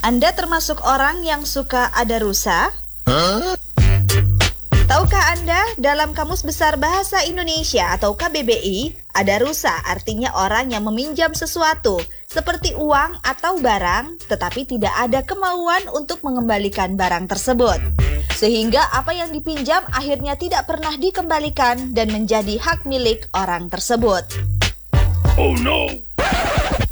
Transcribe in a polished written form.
Anda termasuk orang yang suka ada rusa? Tahukah Anda, dalam Kamus Besar Bahasa Indonesia atau KBBI, ada rusa artinya orang yang meminjam sesuatu, seperti uang atau barang, tetapi tidak ada kemauan untuk mengembalikan barang tersebut. Sehingga apa yang dipinjam akhirnya tidak pernah dikembalikan dan menjadi hak milik orang tersebut. Oh no!